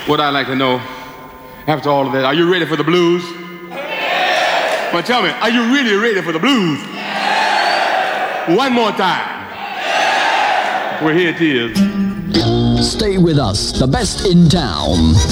what I'd like to know, after all of that, are you ready for the blues? Well, tell me, are you really ready for the blues? One more time. Well, here it is. Stay with us, the best in town.